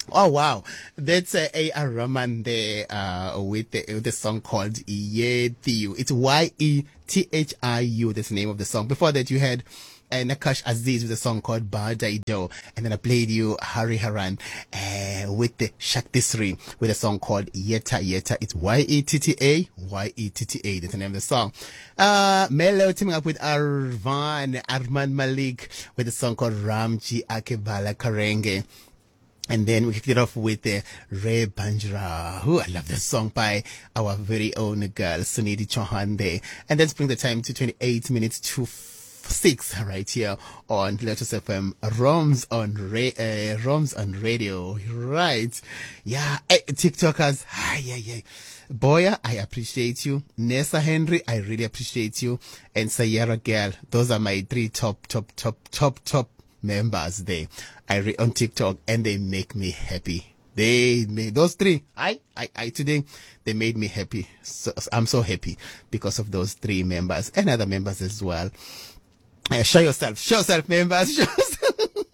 Oh wow, that's A.R. Rahman there with the song called Yethiu. It's Yethiu. That's the name of the song. Before that, you had Nakash Aziz with a song called Badaido, and then I played you Hari Haran with the Shakti Sri with a song called Yeta Yeta. It's Yetta Yetta. That's the name of the song. Melo teaming up with Arman Malik with a song called Ramji Akebala Karenge. And then we kicked it off with Ray Banjra. I love this song by our very own girl, Sunidhi Chauhan there. And let's bring the time to 28 minutes to 6 right here on Lotus FM, Roms on radio. Right. Yeah. TikTokers. Yeah. Boya, I appreciate you. Nessa Henry, I really appreciate you. And Sayara Girl. Those are my three top members there on TikTok, and they make me happy. Those three, I today, they made me happy. So I'm so happy because of those three members and other members as well. Show yourself, members. Show yourself.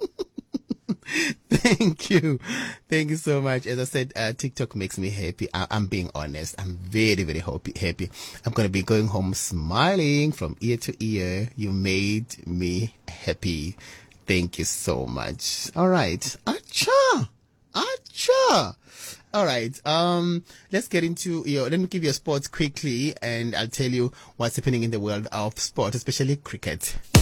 Thank you so much. As I said, TikTok makes me happy. I'm being honest. I'm very, very happy. I'm going to be going home smiling from ear to ear. You made me happy. Thank you so much. All right. Acha. All right. Let's get into let me give you a sports quickly, and I'll tell you what's happening in the world of sport, especially cricket.